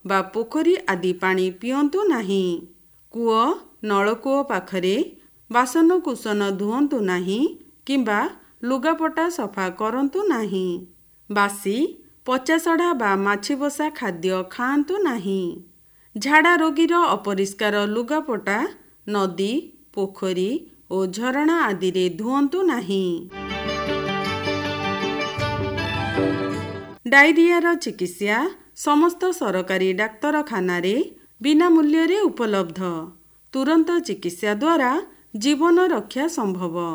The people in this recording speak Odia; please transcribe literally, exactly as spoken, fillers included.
ବା ପୋଖରୀ ଆଦି ପାଣି ପିଅନ୍ତୁ ନାହିଁ। କୂଅ ନଳକୂଅ ପାଖରେ ବାସନକୁସନ ଧୁଅନ୍ତୁ ନାହିଁ କିମ୍ବା ଲୁଗାପଟା ସଫା କରନ୍ତୁ ନାହିଁ। ବାସି ପଚାସଢ଼ା ବା ମାଛିବସା ଖାଦ୍ୟ ଖାଆନ୍ତୁ ନାହିଁ। ଝାଡ଼ା ରୋଗୀର ଅପରିଷ୍କାର ଲୁଗାପଟା ନଦୀ ପୋଖରୀ ଓ ଝରଣା ଆଦିରେ ଧୁଅନ୍ତୁ ନାହିଁ। ଡାଇରିଆର ଚିକିତ୍ସା ସମସ୍ତ ସରକାରୀ ଡାକ୍ତରଖାନାରେ ବିନା ମୂଲ୍ୟରେ ଉପଲବ୍ଧ। ତୁରନ୍ତ ଚିକିତ୍ସା ଦ୍ୱାରା ଜୀବନ ରକ୍ଷା ସମ୍ଭବ।